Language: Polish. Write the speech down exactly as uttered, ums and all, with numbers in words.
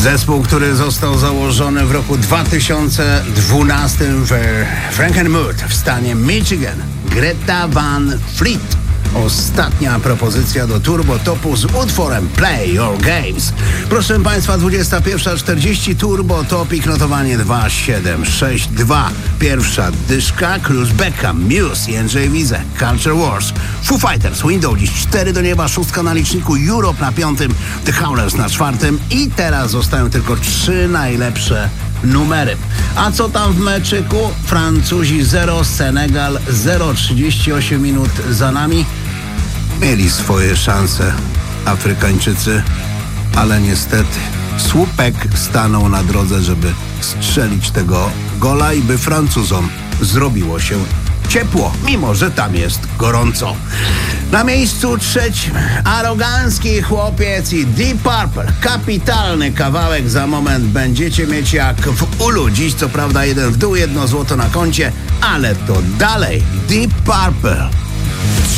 Zespół, który został założony w roku dwa tysiące dwunastym w Frankenmuth w stanie Michigan. Greta Van Fleet. Ostatnia propozycja do Turbo Topu z utworem Play Your Games. Proszę Państwa, dwudziesta pierwsza czterdzieści Turbo Topik, notowanie dwa siedem sześć dwa. Pierwsza dyszka, Cruz Beckham, Muse, Jędrzej Wize, Culture Wars, Foo Fighters, Window dziś cztery do nieba, szóstka na liczniku, Europe na piątym, The Howlers na czwartym i teraz zostają tylko trzy najlepsze numery. A co tam w meczyku? Francuzi zero, Senegal zero, trzydzieści osiem minut za nami. Mieli swoje szanse Afrykańczycy, ale niestety słupek stanął na drodze, żeby strzelić tego gola i by Francuzom zrobiło się ciepło, mimo że tam jest gorąco. Na miejscu trzecim arogancki chłopiec i Deep Purple. Kapitalny kawałek, za moment będziecie mieć jak w ulu. Dziś co prawda jeden w dół, jedno złoto na koncie, ale to dalej Deep Purple.